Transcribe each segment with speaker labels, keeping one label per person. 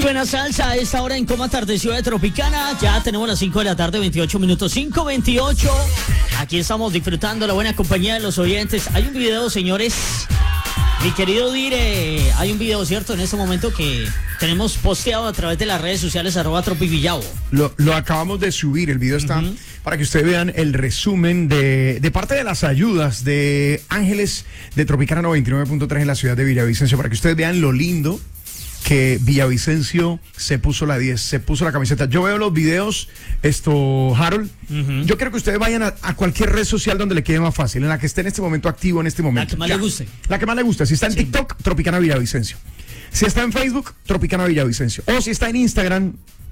Speaker 1: buena salsa a esta hora en Cómo Atardeció de Tropicana. Ya tenemos las 5 de la tarde, 28 minutos, 5:28. Aquí estamos disfrutando la buena compañía de los oyentes. Hay un video, señores. Mi querido Dire, hay un video, ¿cierto? En este momento que tenemos posteado a través de las redes sociales @tropivillavo.
Speaker 2: Lo acabamos de subir, el video está para que ustedes vean el resumen de parte de las ayudas de Ángeles de Tropicana 99.3 en la ciudad de Villavicencio, para que ustedes vean lo lindo que Villavicencio se puso la 10, se puso la camiseta. Yo veo los videos, Harold, yo quiero que ustedes vayan a cualquier red social donde le quede más fácil, en la que esté en este momento activo, en este momento.
Speaker 1: La que más le guste.
Speaker 2: La que más le guste. Si está en TikTok, Tropicana Villavicencio. Si está en Facebook, Tropicana Villavicencio. O si está en Instagram,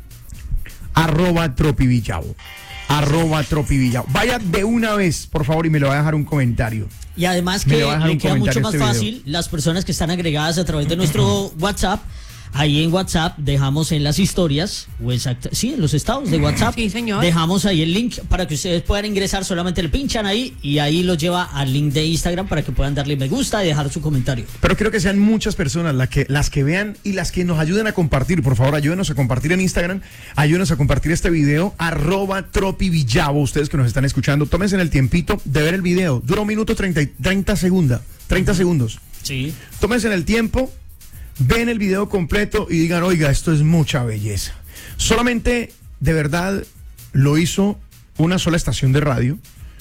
Speaker 2: @tropivillavo. @tropivillavo. Vaya de una vez, por favor, y me lo va a dejar un comentario.
Speaker 1: Y además que le queda mucho más fácil las personas que están agregadas a través de nuestro WhatsApp. Ahí en WhatsApp dejamos en las historias, en los estados de WhatsApp,
Speaker 3: sí, señor,
Speaker 1: dejamos ahí el link para que ustedes puedan ingresar, solamente le pinchan ahí y ahí los lleva al link de Instagram para que puedan darle me gusta y dejar su comentario.
Speaker 2: Pero quiero que sean muchas personas las que vean y las que nos ayuden a compartir. Por favor, ayúdenos a compartir en Instagram, ayúdenos a compartir este video, @tropivillavo. Ustedes que nos están escuchando, tómense en el tiempito de ver el video, dura 1 minuto 30 segundos.
Speaker 1: Sí.
Speaker 2: Tómense en el tiempo, ven el video completo y digan, oiga, esto es mucha belleza. Solamente, de verdad, lo hizo una sola estación de radio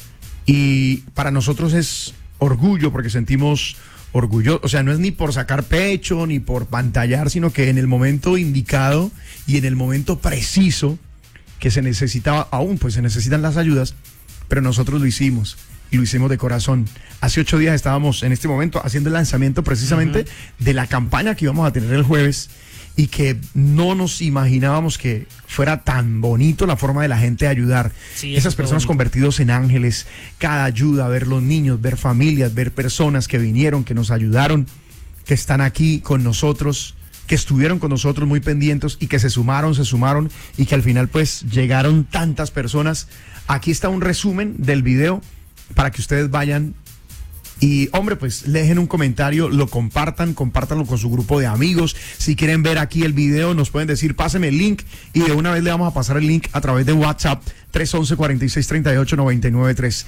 Speaker 2: y para nosotros es orgullo porque sentimos orgullo, o sea, no es ni por sacar pecho ni por pantallar, sino que en el momento indicado y en el momento preciso que se necesitaba, aún pues se necesitan las ayudas, pero nosotros lo hicimos. Y lo hicimos de corazón. Hace 8 días estábamos en este momento haciendo el lanzamiento precisamente de la campaña que íbamos a tener el jueves y que no nos imaginábamos que fuera tan bonito la forma de la gente de ayudar.
Speaker 1: Sí,
Speaker 2: esas personas convertidos en ángeles, cada ayuda, ver los niños, ver familias, ver personas que vinieron, que nos ayudaron, que están aquí con nosotros, que estuvieron con nosotros muy pendientes y que se sumaron y que al final pues llegaron tantas personas. Aquí está un resumen del video para que ustedes vayan y, hombre, pues le dejen un comentario, lo compártanlo con su grupo de amigos. Si quieren ver aquí el video, nos pueden decir, páseme el link y de una vez le vamos a pasar el link a través de WhatsApp 311-4638-993.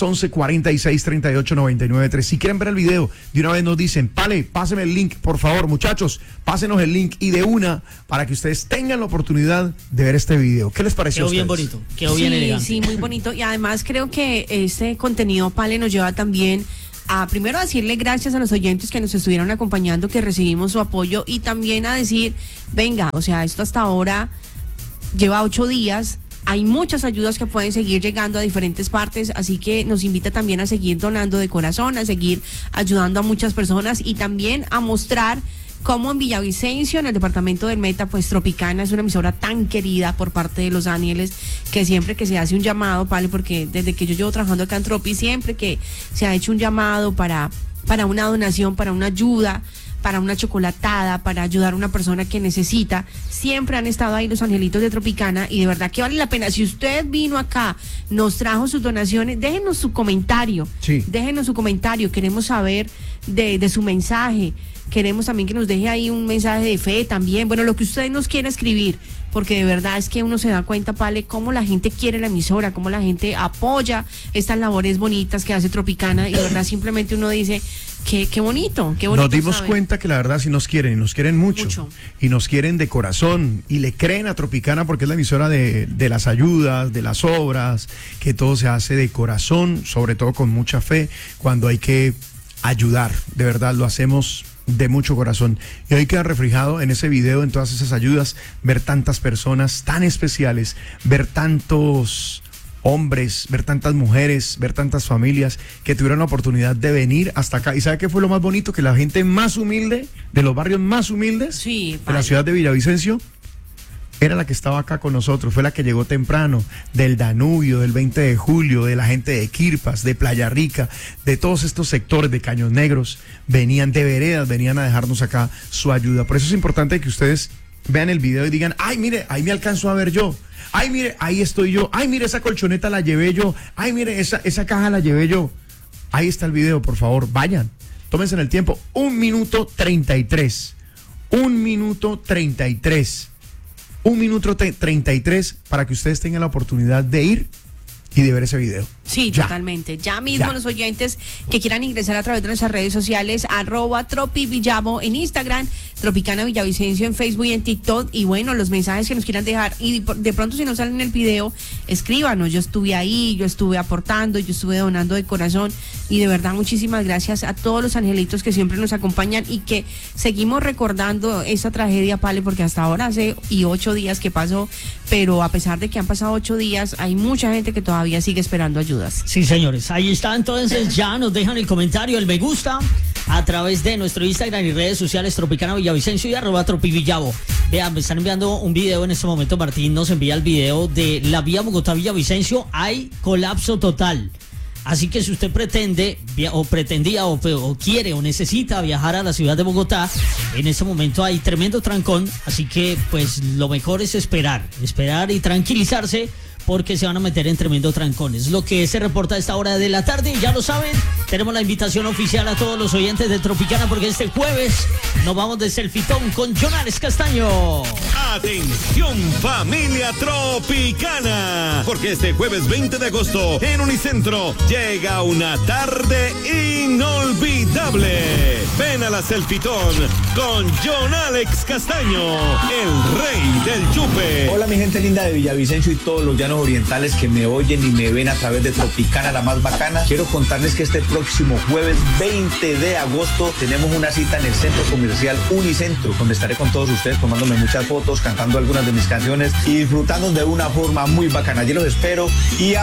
Speaker 2: 311-4638-993. Si quieren ver el video, de una vez nos dicen, páseme el link, por favor, muchachos, pásenos el link y de una para que ustedes tengan la oportunidad de ver este video. ¿Qué les pareció?
Speaker 1: Quedó bien bonito, quedó bien elegante.
Speaker 3: Sí, muy bonito. Y además creo que este contenido, Pale, nos lleva también a primero a decirle gracias a los oyentes que nos estuvieron acompañando, que recibimos su apoyo, y también a decir, venga, o sea, esto hasta ahora lleva 8 días, hay muchas ayudas que pueden seguir llegando a diferentes partes, así que nos invita también a seguir donando de corazón, a seguir ayudando a muchas personas y también a mostrar cómo en Villavicencio, en el departamento del Meta, pues Tropicana es una emisora tan querida por parte de Los Ángeles, que siempre que se hace un llamado, Pale, porque desde que yo llevo trabajando acá en Tropi, siempre que se ha hecho un llamado para una donación, para una ayuda, para una chocolatada, para ayudar a una persona que necesita, siempre han estado ahí los angelitos de Tropicana y de verdad que vale la pena. Si usted vino acá, nos trajo sus donaciones, déjenos su comentario, queremos saber de su mensaje, queremos también que nos deje ahí un mensaje de fe también, bueno, lo que usted nos quiera escribir, porque de verdad es que uno se da cuenta, Pale, cómo la gente quiere la emisora, cómo la gente apoya estas labores bonitas que hace Tropicana y de verdad simplemente uno dice, qué bonito.
Speaker 2: Nos dimos cuenta que la verdad sí nos quieren mucho. Y nos quieren de corazón y le creen a Tropicana porque es la emisora de las ayudas, de las obras, que todo se hace de corazón, sobre todo con mucha fe, cuando hay que ayudar, de verdad lo hacemos de mucho corazón. Y hoy queda reflejado en ese video, en todas esas ayudas, ver tantas personas tan especiales, ver tantos hombres, ver tantas mujeres, ver tantas familias que tuvieron la oportunidad de venir hasta acá. ¿Y sabe qué fue lo más bonito? Que la gente más humilde, de los barrios más humildes de la ciudad de Villavicencio, era la que estaba acá con nosotros, fue la que llegó temprano, del Danubio, del 20 de julio, de la gente de Quirpas, de Playa Rica, de todos estos sectores de Caños Negros, venían de veredas, venían a dejarnos acá su ayuda. Por eso es importante que ustedes vean el video y digan, ay, mire, ahí me alcanzo a ver yo, ay, mire, ahí estoy yo, ay, mire, esa colchoneta la llevé yo, ay, mire, esa caja la llevé yo. Ahí está el video, por favor, vayan, tómense en el tiempo, 1 minuto 33. 1 minuto 33. 1 minuto 33 para que ustedes tengan la oportunidad de ir y de ver ese video.
Speaker 3: Sí,
Speaker 2: Ya.
Speaker 3: totalmente. Ya mismo
Speaker 2: Ya.
Speaker 3: los oyentes que quieran ingresar a través de nuestras redes sociales, @tropivillavo en Instagram, Tropicana Villavicencio en Facebook y en TikTok. Y bueno, los mensajes que nos quieran dejar. Y de pronto si no salen en el video, escríbanos. Yo estuve ahí, yo estuve aportando, yo estuve donando de corazón. Y de verdad, muchísimas gracias a todos los angelitos que siempre nos acompañan y que seguimos recordando esa tragedia, Pale, porque hasta ahora hace 8 días que pasó. Pero a pesar de que han pasado 8 días, hay mucha gente que todavía sigue esperando ayudas.
Speaker 1: Sí, señores, ahí está. Entonces ya nos dejan el comentario, el me gusta a través de nuestro Instagram y redes sociales Tropicana Villavicencio y @tropivillavo. Vean, me están enviando un video en este momento. Martín nos envía el video de la vía Bogotá-Villavicencio. Hay colapso total. Así que si usted pretende o pretendía o quiere o necesita viajar a la ciudad de Bogotá, en este momento hay tremendo trancón, así que pues lo mejor es esperar y tranquilizarse, porque se van a meter en tremendo trancón. Es lo que se reporta a esta hora de la tarde. Ya lo saben, tenemos la invitación oficial a todos los oyentes de Tropicana, porque este jueves nos vamos de selfitón con Jonales Castaño.
Speaker 4: Atención familia Tropicana, porque este jueves 20 de agosto en Unicentro llega una tarde inolvidable. Ven a la selfitón con Jonales Castaño, el rey del chupe.
Speaker 5: Hola mi gente linda de Villavicencio y todos los llanos orientales que me oyen y me ven a través de Tropicana, la más bacana. Quiero contarles que este próximo jueves 20 de agosto tenemos una cita en el centro comercial Unicentro, donde estaré con todos ustedes tomándome muchas fotos, cantando algunas de mis canciones y disfrutando de una forma muy bacana. Yo los espero y